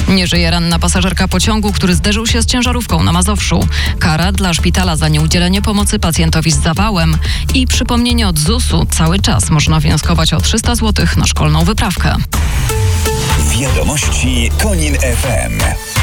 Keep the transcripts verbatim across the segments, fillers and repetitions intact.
Nie żyje ranna pasażerka pociągu, który zderzył się z ciężarówką na Mazowszu. Kara dla szpitala za nieudzielenie pomocy pacjentowi z zawałem. I przypomnienie od zusu. Cały czas można wnioskować o trzysta złotych na szkolną wyprawkę. Wiadomości Konin F M.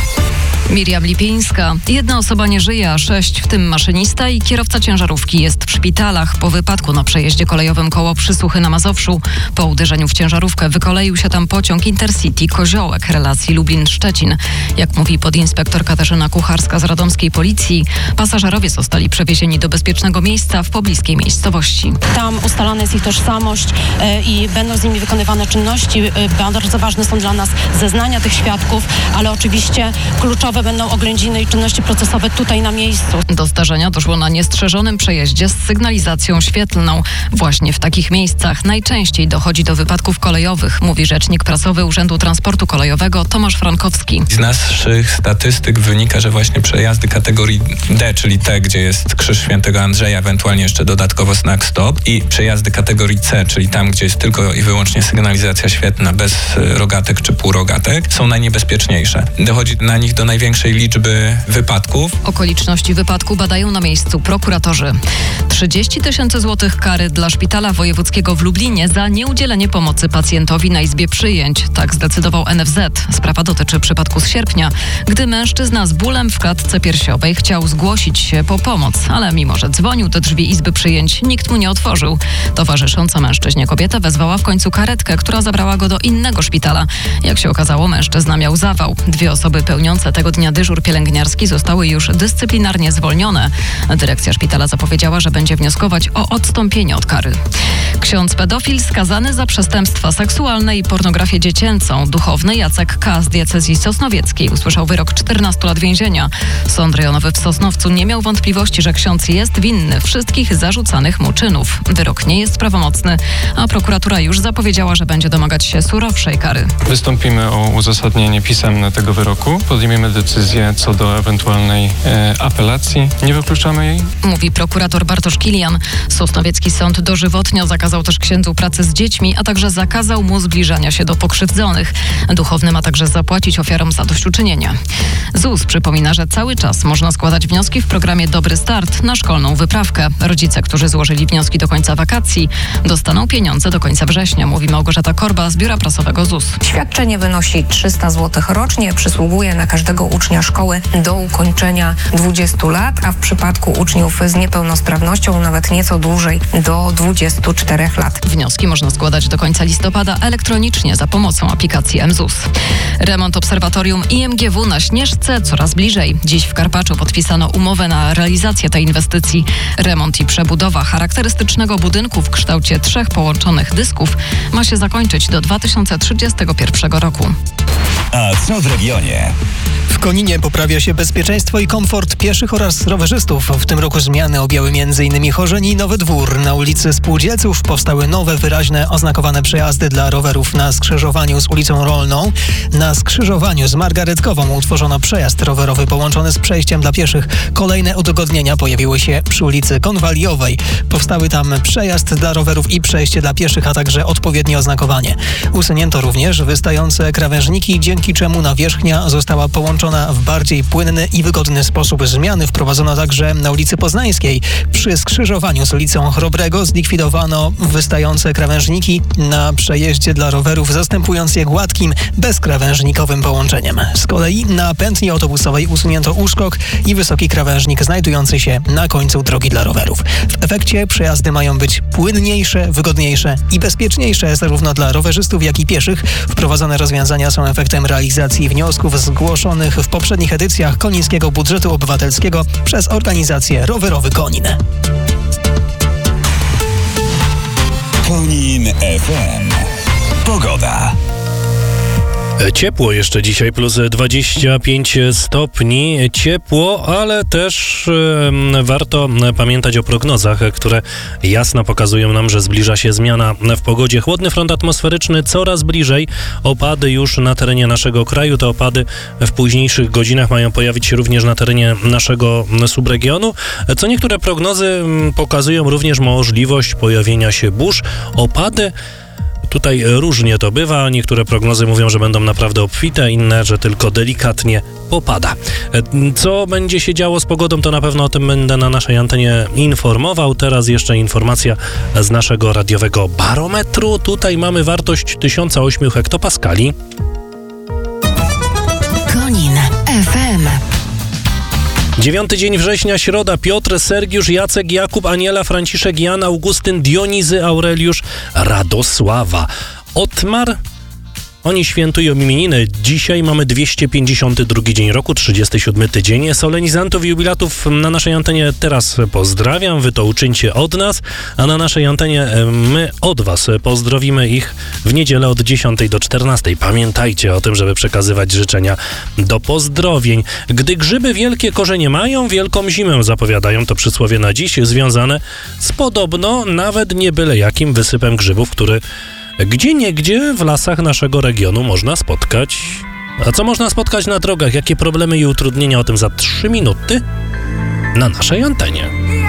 Miriam Lipińska. Jedna osoba nie żyje, a sześć, w tym maszysta i kierowca ciężarówki, jest w szpitalach. Po wypadku na przejeździe kolejowym koło Przysłuchy na Mazowszu. Po uderzeniu w ciężarówkę wykoleił się tam pociąg Intercity Koziołek relacji Lublin-Szczecin. Jak mówi podinspektor Katarzyna Kucharska z radomskiej policji, pasażerowie zostali przewiezieni do bezpiecznego miejsca w pobliskiej miejscowości. Tam ustalana jest ich tożsamość yy, i będą z nimi wykonywane czynności. Yy, bardzo ważne są dla nas zeznania tych świadków, ale oczywiście kluczowe będą oględziny i czynności procesowe tutaj na miejscu. Do zdarzenia doszło na niestrzeżonym przejeździe z sygnalizacją świetlną. Właśnie w takich miejscach najczęściej dochodzi do wypadków kolejowych, mówi rzecznik prasowy Urzędu Transportu Kolejowego Tomasz Frankowski. Z naszych statystyk wynika, że właśnie przejazdy kategorii D, czyli te, gdzie jest Krzyż Świętego Andrzeja, ewentualnie jeszcze dodatkowo znak stop, i przejazdy kategorii C, czyli tam, gdzie jest tylko i wyłącznie sygnalizacja świetlna bez rogatek czy półrogatek, są najniebezpieczniejsze. Dochodzi na nich do największej liczby wypadków. Okoliczności wypadku badają na miejscu prokuratorzy. trzydzieści tysięcy złotych kary dla Szpitala Wojewódzkiego w Lublinie za nieudzielenie pomocy pacjentowi na izbie przyjęć. Tak zdecydował N F Z. Sprawa dotyczy przypadku z sierpnia, gdy mężczyzna z bólem w klatce piersiowej chciał zgłosić się po pomoc, ale mimo że dzwonił do drzwi izby przyjęć, nikt mu nie otworzył. Towarzysząca mężczyźnie kobieta wezwała w końcu karetkę, która zabrała go do innego szpitala. Jak się okazało, mężczyzna miał zawał. Dwie osoby pełniące tego dnia dyżur pielęgniarski zostały już dyscyplinarnie zwolnione. Dyrekcja szpitala zapowiedziała, że będzie wnioskować o odstąpienie od kary. Ksiądz pedofil skazany za przestępstwa seksualne i pornografię dziecięcą. Duchowny Jacek K. z diecezji sosnowieckiej usłyszał wyrok czternastu lat więzienia. Sąd rejonowy w Sosnowcu nie miał wątpliwości, że ksiądz jest winny wszystkich zarzucanych mu czynów. Wyrok nie jest prawomocny, a prokuratura już zapowiedziała, że będzie domagać się surowszej kary. Wystąpimy o uzasadnienie pisemne tego wyroku. Podejmiemy decyzję co do ewentualnej e, apelacji. Nie wykluczamy jej. Mówi prokurator Bartosz Kilian. Sosnowiecki sąd dożywotnio zakazał też księdzu pracy z dziećmi, a także zakazał mu zbliżania się do pokrzywdzonych. Duchowny ma także zapłacić ofiarom zadośćuczynienia. Z U S przypomina, że cały czas można składać wnioski w programie Dobry Start na szkolną wyprawkę. Rodzice, którzy złożyli wnioski do końca wakacji, dostaną pieniądze do końca września, mówi Małgorzata Korba z Biura Prasowego Z U S. Świadczenie wynosi trzysta złotych rocznie, przysługuje na każdego ucznia szkoły do ukończenia dwudziestu lat, a w przypadku uczniów z niepełnosprawnością nawet nieco dłużej, do dwudziestu czterech lat. Wnioski można składać do końca listopada elektronicznie za pomocą aplikacji M Z U S. Remont obserwatorium I M G W na Śnieżce coraz bliżej. Dziś w Karpaczu podpisano umowę na realizację tej inwestycji. Remont i przebudowa charakterystycznego budynku w kształcie trzech połączonych dysków ma się zakończyć do dwa tysiące trzydziestego pierwszego roku. A co w regionie? W Koninie poprawia się bezpieczeństwo i komfort pieszych oraz rowerzystów. W tym roku zmiany objęły m in Chorzeń i Nowy Dwór. Na ulicy Spółdzielców powstały nowe, wyraźne, oznakowane przejazdy dla rowerów na skrzyżowaniu z ulicą Rolną. Na skrzyżowaniu z Margaretkową utworzono przejazd rowerowy połączony z przejściem dla pieszych. Kolejne udogodnienia pojawiły się przy ulicy Konwaliowej. Powstały tam przejazd dla rowerów i przejście dla pieszych, a także odpowiednie oznakowanie. Usunięto również wystające krawężniki, dzięki czemu nawierzchnia została połączona w bardziej płynny i wygodny sposób. Zmiany wprowadzono także na ulicy Poznańskiej. Przy skrzyżowaniu z ulicą Chrobrego zlikwidowano wystające krawężniki na przejeździe dla rowerów, zastępując je gładkim, bezkrawężnikowym połączeniem. Z kolei na pętni autobusowej usunięto uskok i wysoki krawężnik znajdujący się na końcu drogi dla rowerów. W efekcie przejazdy mają być płynniejsze, wygodniejsze i bezpieczniejsze zarówno dla rowerzystów, jak i pieszych. Wprowadzone rozwiązania są efektem realizacji wniosków zgłoszonych w poprzednich edycjach Konińskiego Budżetu Obywatelskiego przez organizację Rowerowy Konin. Konin F M. Pogoda. Ciepło jeszcze dzisiaj, plus dwadzieścia pięć stopni. Ciepło, ale też e, warto pamiętać o prognozach, które jasno pokazują nam, że zbliża się zmiana w pogodzie. Chłodny front atmosferyczny coraz bliżej. Opady już na terenie naszego kraju. Te opady w późniejszych godzinach mają pojawić się również na terenie naszego subregionu. Co niektóre prognozy pokazują również możliwość pojawienia się burz. Opady Tutaj różnie to bywa. Niektóre prognozy mówią, że będą naprawdę obfite, inne, że tylko delikatnie popada. Co będzie się działo z pogodą, to na pewno o tym będę na naszej antenie informował. Teraz jeszcze informacja z naszego radiowego barometru. Tutaj mamy wartość tysiąc osiem hektopaskali. Konin F M. Dziewiąty dzień września, środa. Piotr, Sergiusz, Jacek, Jakub, Aniela, Franciszek, Jan, Augustyn, Dionizy, Aureliusz, Radosława. Otmar. Oni świętują imieniny. Dzisiaj mamy dwieście pięćdziesiąty drugi dzień roku, trzydziesty siódmy tydzień. Solenizantów i jubilatów na naszej antenie teraz pozdrawiam. Wy to uczyńcie od nas, a na naszej antenie my od was pozdrowimy ich w niedzielę od dziesiątej do czternastej. Pamiętajcie o tym, żeby przekazywać życzenia do pozdrowień. Gdy grzyby wielkie korzenie mają, wielką zimę zapowiadają. To przysłowie na dziś związane z podobno nawet nie byle jakim wysypem grzybów, który gdzieniegdzie w lasach naszego regionu można spotkać. A co można spotkać na drogach? Jakie problemy i utrudnienia? O tym za trzy minuty na naszej antenie.